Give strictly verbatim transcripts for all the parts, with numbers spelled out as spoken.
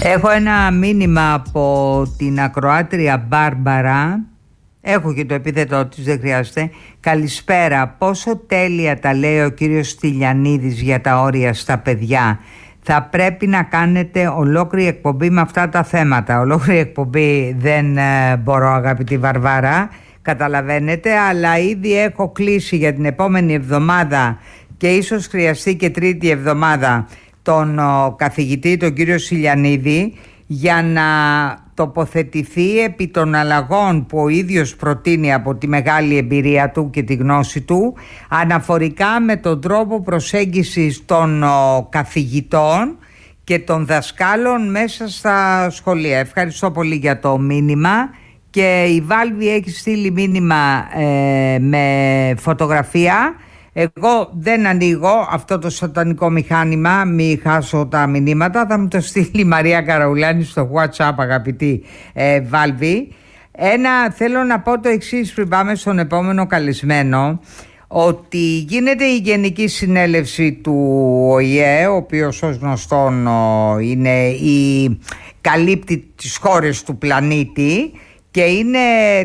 Έχω ένα μήνυμα από την ακροάτρια Μπάρμπαρα. Έχω και το επίθετό της, δεν χρειάζεται. Καλησπέρα. Πόσο τέλεια τα λέει ο κύριος Στυλιανίδης για τα όρια στα παιδιά. Θα πρέπει να κάνετε ολόκληρη εκπομπή με αυτά τα θέματα. Ολόκληρη εκπομπή δεν ε, μπορώ, αγαπητή Βαρβάρα, καταλαβαίνετε, αλλά ήδη έχω κλείσει για την επόμενη εβδομάδα και ίσως χρειαστεί και τρίτη εβδομάδα τον ο, καθηγητή, τον κύριο Στυλιανίδη, για να τοποθετηθεί επί των αλλαγών που ο ίδιος προτείνει από τη μεγάλη εμπειρία του και τη γνώση του, αναφορικά με τον τρόπο προσέγγισης των ο, καθηγητών και των δασκάλων μέσα στα σχολεία. Ευχαριστώ πολύ για το μήνυμα. Και η Βάλβη έχει στείλει μήνυμα ε, με φωτογραφία. Εγώ δεν ανοίγω αυτό το σατανικό μηχάνημα, μη χάσω τα μηνύματα. Θα μου το στείλει η Μαρία Καραουλάνη στο WhatsApp, αγαπητή ε, Βάλβη. Ένα, θέλω να πω το εξής πριν πάμε στον επόμενο καλεσμένο, ότι γίνεται η Γενική Συνέλευση του Ο Η Ε, ο οποίος ως γνωστόν είναι η, καλύπτει τις χώρες του πλανήτη και είναι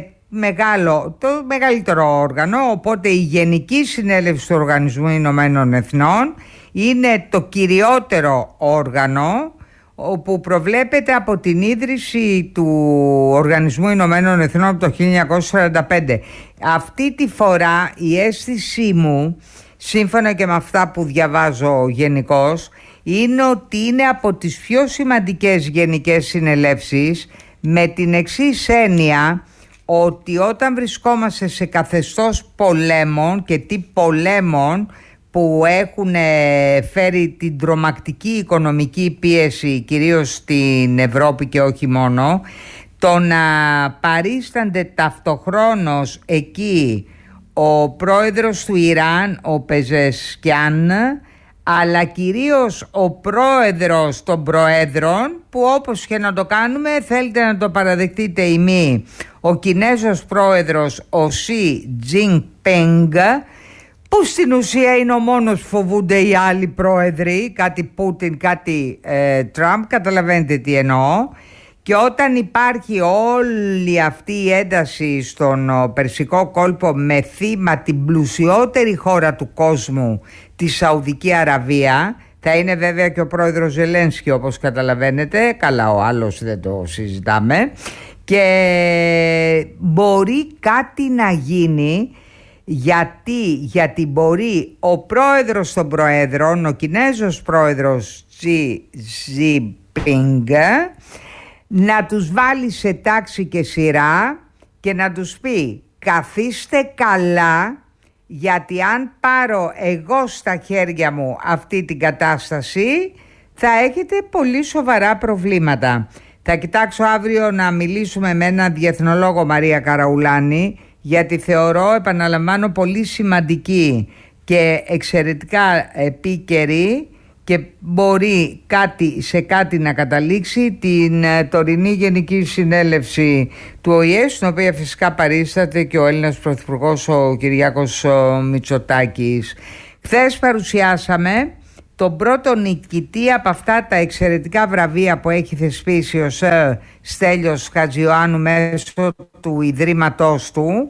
μεγάλο, το μεγαλύτερο όργανο, οπότε η Γενική Συνέλευση του Οργανισμού Ηνωμένων Εθνών είναι το κυριότερο όργανο, όπου προβλέπεται από την ίδρυση του Οργανισμού Ηνωμένων Εθνών από το χίλια εννιακόσια σαράντα πέντε. Αυτή τη φορά η αίσθησή μου, σύμφωνα και με αυτά που διαβάζω γενικώς, είναι ότι είναι από τις πιο σημαντικές γενικές συνελεύσεις, με την εξής έννοια, ότι όταν βρισκόμαστε σε καθεστώς πολέμων και τι πολέμων που έχουν φέρει την τρομακτική οικονομική πίεση κυρίως στην Ευρώπη και όχι μόνο, το να παρίστανται ταυτοχρόνως εκεί ο πρόεδρος του Ιράν, ο Πεζεσκιάν, αλλά κυρίως ο πρόεδρος των προέδρων, που όπως και να το κάνουμε, θέλετε να το παραδεχτείτε ή μη, ο Κινέζος πρόεδρος ο Σι Τζινπίνγκ, που στην ουσία είναι ο μόνος που φοβούνται οι άλλοι πρόεδροι, κάτι Πούτιν, κάτι ε, Τραμπ, καταλαβαίνετε τι εννοώ. Και όταν υπάρχει όλη αυτή η ένταση στον ο, Περσικό κόλπο με θύμα την πλουσιότερη χώρα του κόσμου, τη Σαουδική Αραβία, θα είναι βέβαια και ο πρόεδρος Ζελένσκι, όπως καταλαβαίνετε, καλά ο άλλος δεν το συζητάμε, και μπορεί κάτι να γίνει. Γιατί, γιατί μπορεί ο πρόεδρος των προέδρων, ο Κινέζος πρόεδρος Xi Jinping, να τους βάλει σε τάξη και σειρά και να τους πει καθίστε καλά, γιατί αν πάρω εγώ στα χέρια μου αυτή την κατάσταση θα έχετε πολύ σοβαρά προβλήματα. Θα κοιτάξω αύριο να μιλήσουμε με έναν διεθνολόγο, Μαρία Καραουλάνη, γιατί θεωρώ, επαναλαμβάνω, πολύ σημαντική και εξαιρετικά επίκαιρη και μπορεί κάτι, σε κάτι να καταλήξει την τωρινή Γενική Συνέλευση του Ο Η Ε, στην οποία φυσικά παρίσταται και ο Έλληνας Πρωθυπουργός ο Κυριάκος Μητσοτάκης. Χθες παρουσιάσαμε τον πρώτο νικητή από αυτά τα εξαιρετικά βραβεία που έχει θεσπίσει ο Σερ Στέλιος Χατζιωάννου μέσω του ιδρύματός του,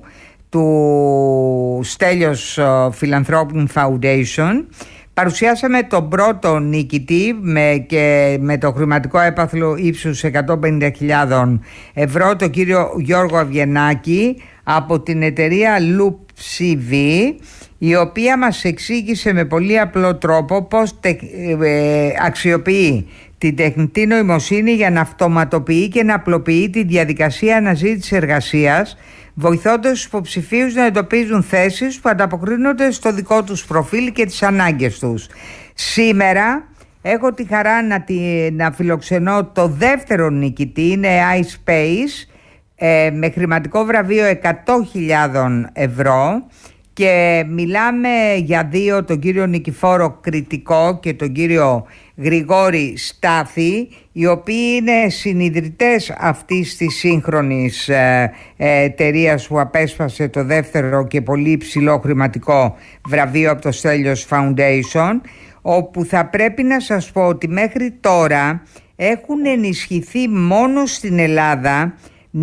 του Στέλιος Philanthropic Foundation. Παρουσιάσαμε τον πρώτο νικητή με, και με το χρηματικό έπαθλο ύψους εκατόν πενήντα χιλιάδες ευρώ, τον κύριο Γιώργο Αβγενάκη από την εταιρεία Loop σι βι, η οποία μας εξήγησε με πολύ απλό τρόπο πώς τε, ε, αξιοποιεί την τεχνητή νοημοσύνη για να αυτοματοποιεί και να απλοποιεί τη διαδικασία αναζήτησης εργασίας, βοηθώντας τους υποψηφίους να εντοπίζουν θέσεις που ανταποκρίνονται στο δικό τους προφίλ και τις ανάγκες τους. Σήμερα έχω τη χαρά να, τη, να φιλοξενώ το δεύτερο νικητή, είναι iSpace, ε, με χρηματικό βραβείο εκατό χιλιάδες ευρώ, και μιλάμε για δύο, τον κύριο Νικηφόρο Κρητικό και τον κύριο Γρηγόρη Στάθη, οι οποίοι είναι συνιδρυτές αυτής της σύγχρονης ε, ε, εταιρείας που απέσπασε το δεύτερο και πολύ υψηλό χρηματικό βραβείο από το Στέλιος Foundation, όπου θα πρέπει να σας πω ότι μέχρι τώρα έχουν ενισχυθεί μόνο στην Ελλάδα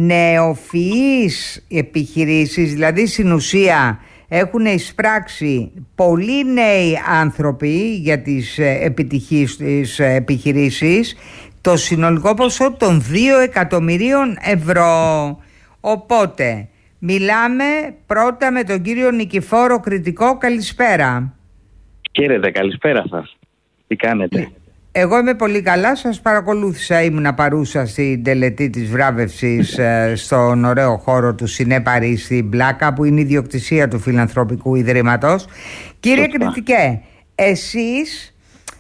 νεοφυείς επιχειρήσεις, δηλαδή στην ουσία έχουν εισπράξει πολλοί νέοι άνθρωποι για τις επιτυχείς της επιχειρήσεις το συνολικό ποσό των δύο εκατομμυρίων ευρώ. Οπότε μιλάμε πρώτα με τον κύριο Νικηφόρο Κρητικό. Καλησπέρα. Χαίρετε, καλησπέρα σας. Τι κάνετε? Εγώ είμαι πολύ καλά, σας παρακολούθησα, ήμουνα παρούσα στην τελετή της βράβευσης στον ωραίο χώρο του Σινέ Παρί στην Πλάκα, που είναι ιδιοκτησία του Φιλανθρωπικού Ιδρύματος. Κύριε Κρητικέ, εσείς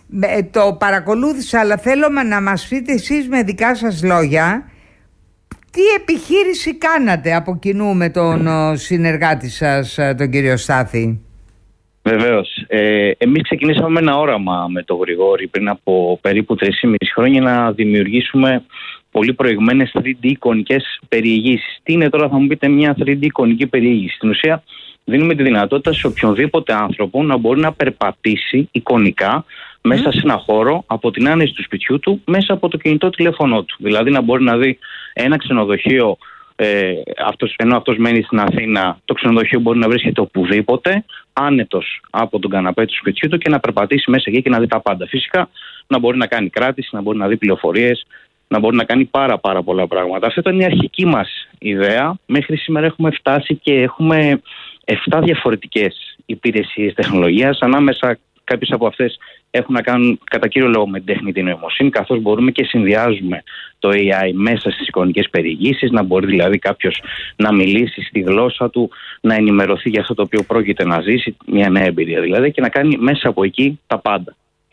το παρακολούθησα, αλλά θέλω να μας πείτε εσείς με δικά σας λόγια τι επιχείρηση κάνατε από κοινού με τον συνεργάτη σας, τον κύριο Στάθη. Βεβαίως. Ε, εμείς ξεκινήσαμε ένα όραμα με τον Γρηγόρη πριν από περίπου τρία και μισό χρόνια να δημιουργήσουμε πολύ προηγμένες θρι ντι εικονικές περιηγήσεις. Τι είναι τώρα, θα μου πείτε, μια θρι ντι εικονική περιήγηση? Στην ουσία δίνουμε τη δυνατότητα σε οποιονδήποτε άνθρωπο να μπορεί να περπατήσει εικονικά μέσα σε ένα χώρο από την άνεση του σπιτιού του, μέσα από το κινητό τηλέφωνο του. Δηλαδή να μπορεί να δει ένα ξενοδοχείο, ε, αυτός, ενώ αυτός μένει στην Αθήνα, το ξενοδοχείο μπορεί να βρίσκεται οπουδήποτε, άνετος από τον καναπέ του σπιτιού του, και να περπατήσει μέσα εκεί και να δει τα πάντα. Φυσικά να μπορεί να κάνει κράτηση, να μπορεί να δει πληροφορίες, να μπορεί να κάνει πάρα πάρα πολλά πράγματα. Αυτή ήταν η αρχική μας ιδέα. Μέχρι σήμερα έχουμε φτάσει και έχουμε επτά διαφορετικές υπηρεσίες τεχνολογίας. Ανάμεσα κάποιες από αυτές έχουν να κάνουν κατά κύριο λόγο με την τεχνητή νοημοσύνη, καθώς μπορούμε και συνδυάζουμε το έι άι μέσα στις εικονικές περιηγήσεις, να μπορεί δηλαδή κάποιος να μιλήσει στη γλώσσα του, να ενημερωθεί για αυτό το οποίο πρόκειται να ζήσει, μια νέα εμπειρία δηλαδή, και να κάνει μέσα από εκεί τα πάντα.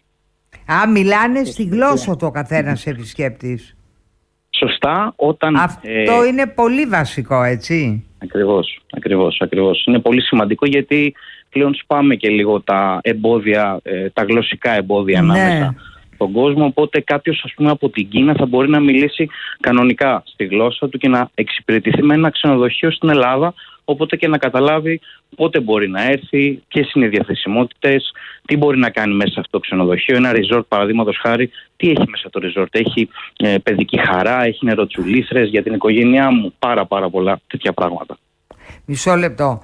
Α, μιλάνε στη γλώσσα του ο καθένας επισκέπτης. Σωστά, όταν... Αυτό ε... είναι πολύ βασικό, έτσι. Ακριβώς, ακριβώς, ακριβώς. Είναι πολύ σημαντικό, γιατί πλέον σπάμε και λίγο τα εμπόδια, ε, τα γλωσσικά εμπόδια ναι. ανάμεσα στον κόσμο. Οπότε κάποιος, ας πούμε, από την Κίνα θα μπορεί να μιλήσει κανονικά στη γλώσσα του και να εξυπηρετηθεί με ένα ξενοδοχείο στην Ελλάδα, οπότε και να καταλάβει πότε μπορεί να έρθει, ποιες είναι οι διαθεσιμότητες, τι μπορεί να κάνει μέσα σε αυτό το ξενοδοχείο. Ένα resort, παραδείγματος χάρη, τι έχει μέσα το resort? Έχει ε, παιδική χαρά, έχει νεροτσουλήθρες για την οικογένειά μου, πάρα πάρα πολλά τέτοια πράγματα. Μισό λεπτό.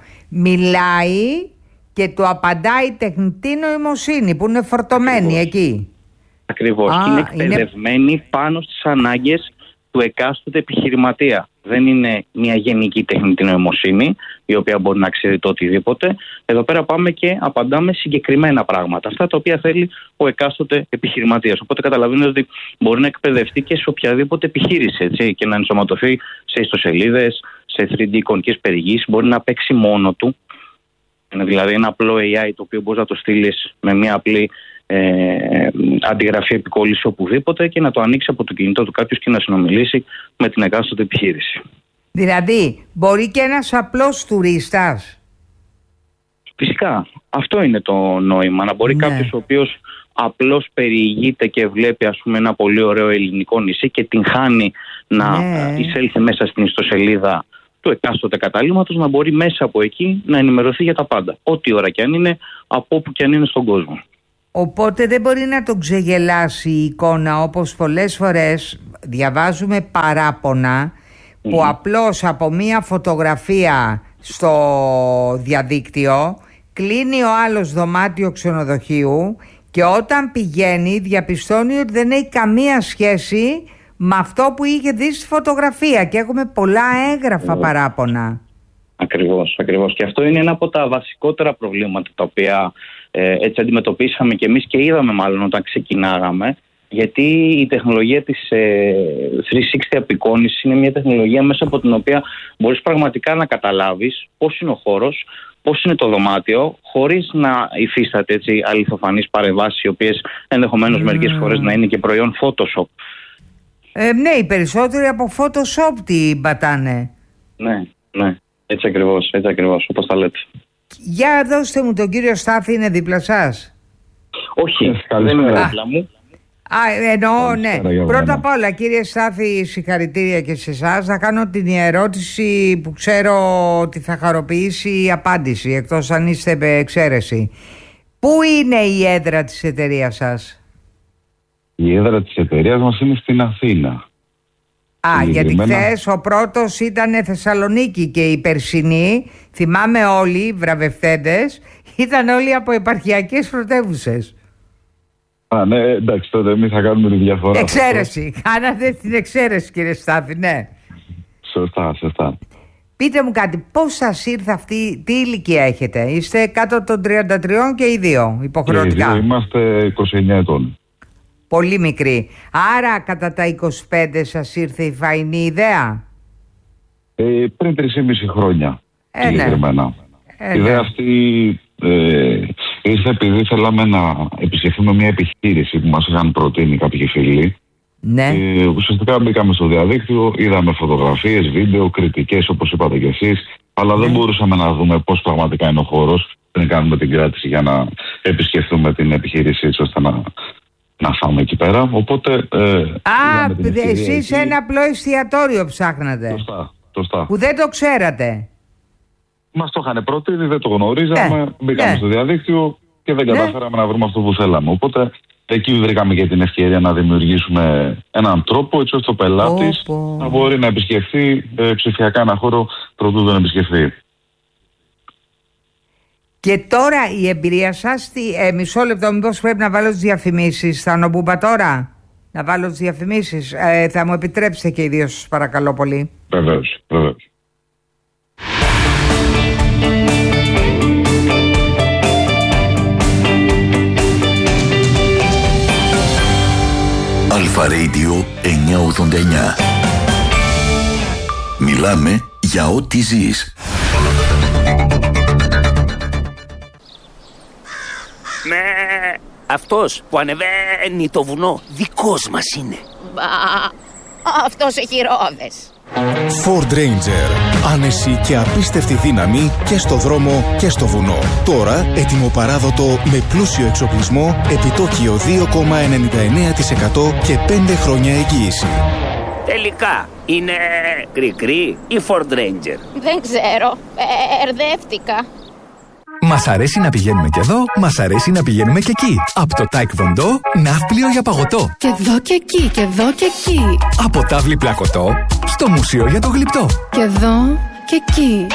Μιλάει και του απαντάει η τεχνητή νοημοσύνη που είναι φορτωμένη. Ακριβώς. Εκεί. Ακριβώς. Α, και είναι εκπαιδευμένη είναι... πάνω στις ανάγκες του εκάστοτε επιχειρηματία. Δεν είναι μια γενική τεχνητή νοημοσύνη, η οποία μπορεί να ξέρει το οτιδήποτε. Εδώ πέρα πάμε και απαντάμε συγκεκριμένα πράγματα, αυτά τα οποία θέλει ο εκάστοτε επιχειρηματίας. Οπότε καταλαβαίνετε ότι μπορεί να εκπαιδευτεί και σε οποιαδήποτε επιχείρηση, έτσι, και να ενσωματωθεί σε ιστοσελίδες, σε θρι ντι εικονικές περιηγήσεις. Μπορεί να παίξει μόνο του. Είναι δηλαδή ένα απλό έι άι το οποίο μπορεί να το στείλει με μια απλή ε, αντιγραφή επικόλληση οπουδήποτε και να το ανοίξει από το κινητό του κάποιος και να συνομιλήσει με την εκάστοτε επιχείρηση. Δηλαδή μπορεί και ένας απλός τουρίστας? Φυσικά. Αυτό είναι το νόημα. Να μπορεί ναι. κάποιος ο οποίος απλώς περιηγείται και βλέπει, ας πούμε, ένα πολύ ωραίο ελληνικό νησί και την χάνει να ναι. εισέλθει μέσα στην ιστοσελίδα του εκάστοτε καταλήμματος, να μπορεί μέσα από εκεί να ενημερωθεί για τα πάντα. Ό,τι ώρα και αν είναι, από όπου και αν είναι στον κόσμο. Οπότε δεν μπορεί να τον ξεγελάσει η εικόνα, όπως πολλές φορές διαβάζουμε παράπονα mm. που απλώς από μία φωτογραφία στο διαδίκτυο κλείνει ο άλλος δωμάτιο ξενοδοχείου και όταν πηγαίνει διαπιστώνει ότι δεν έχει καμία σχέση με αυτό που είχε δει στη φωτογραφία, και έχουμε πολλά έγγραφα παράπονα. Ακριβώς, ακριβώς. Και αυτό είναι ένα από τα βασικότερα προβλήματα τα οποία ε, έτσι αντιμετωπίσαμε και εμείς και είδαμε μάλλον όταν ξεκινάγαμε, γιατί η τεχνολογία της ε, τριακόσια εξήντα απεικόνησης είναι μια τεχνολογία μέσα από την οποία μπορείς πραγματικά να καταλάβεις πώς είναι ο χώρος, πώς είναι το δωμάτιο, χωρίς να υφίσταται έτσι αληθοφανείς παρεμβάσεις, οι οποίες ενδεχομένως mm. μερικές φορές να είναι και προϊόν Photoshop. Ε, ναι, οι περισσότεροι από Photoshop την πατάνε. Ναι, ναι, έτσι ακριβώς, έτσι ακριβώς, όπως τα λέτε. Για δώστε μου τον κύριο Στάθη, είναι δίπλα σας? Όχι, δεν είναι δίπλα μου. Α, εννοώ, ναι. Πρώτα απ' όλα, κύριε Στάθη, συγχαρητήρια και σε εσάς. Θα κάνω την ερώτηση που ξέρω ότι θα χαροποιήσει η απάντηση, εκτός αν είστε εξαίρεση. Πού είναι η έδρα της εταιρείας σας? Η έδρα της εταιρείας μας είναι στην Αθήνα. Α, γιατί χθες ο πρώτος ήταν Θεσσαλονίκη και οι περσινοί, θυμάμαι όλοι οι βραβευτέντες, ήταν όλοι από επαρχιακές πρωτεύουσες. Α, ναι, εντάξει, τότε εμείς θα κάνουμε τη διαφορά. Εξαίρεση, κάνατε την εξαίρεση, κύριε Στάθη, ναι. Σωστά, σωστά. Πείτε μου κάτι, πώς σας ήρθε αυτή, τι ηλικία έχετε? Είστε κάτω των τριάντα τριών και οι δύο, υποχρεωτικά. Και οι δύο είμαστε είκοσι εννιά ετών. Πολύ μικρή. Άρα κατά τα είκοσι πέντε σας ήρθε η φαϊνή ιδέα? Ε, πριν τρία και μισό χρόνια, ε, συγκεκριμένα. Ε, η ιδέα αυτή ε, ήρθε επειδή θέλαμε να επισκεφθούμε μια επιχείρηση που μας είχαν προτείνει κάποιοι φίλοι. Ναι. Ε, ουσιαστικά μπήκαμε στο διαδίκτυο, είδαμε φωτογραφίες, βίντεο, κριτικές όπως είπατε κι εσείς, αλλά ναι. δεν μπορούσαμε να δούμε πώς πραγματικά είναι ο χώρος πριν κάνουμε την κράτηση για να επισκεφθούμε την επιχείρηση έτσι ώστε να, να φάμε εκεί πέρα. Οπότε, ε, Α, εσείς εκεί... ένα απλό εστιατόριο ψάχνατε. Σωστά, σωστά. Που δεν το ξέρατε. Μας το είχαν προτείνει, δεν το γνωρίζαμε, ναι. μπήκαμε ναι. στο διαδίκτυο και δεν καταφέραμε ναι. να βρούμε αυτό που θέλαμε. Οπότε εκεί βρήκαμε και την ευκαιρία να δημιουργήσουμε έναν τρόπο έτσι ώστε ο πελάτης oh, oh. να μπορεί να επισκεφθεί ε, ψηφιακά ένα χώρο προτού τον επισκεφθεί. Και τώρα η εμπειρία σας, τι, ε, μισό λεπτό, μήπως πρέπει να βάλω τις διαφημίσεις, θα νομπούμπα τώρα, να βάλω τις διαφημίσεις, ε, θα μου επιτρέψετε και οι δύο σας παρακαλώ πολύ. Βεβαίως, βεβαίως. Αλφα Radio εννιακόσια ογδόντα εννιά. Μιλάμε για ό,τι ζεις. Με αυτός που ανεβαίνει το βουνό δικός μας είναι. Μπα, αυτός έχει ρόδες. Ford Ranger. Άνεση και απίστευτη δύναμη και στο δρόμο και στο βουνό. Τώρα ετοιμοπαράδοτο με πλούσιο εξοπλισμό, επιτόκιο δύο κόμμα ενενήντα εννέα τοις εκατό και πέντε χρόνια εγγύηση. Τελικά είναι κρικρί ή Ford Ranger? Δεν ξέρω, μπερδεύτηκα. Μας αρέσει να πηγαίνουμε και εδώ, μας αρέσει να πηγαίνουμε και εκεί. Από το Taekwondo, ναύπλιο για παγωτό. Και εδώ και εκεί, και εδώ και εκεί. Από τάβλη πλακωτό, στο μουσείο για το γλυπτό. Και εδώ και εκεί.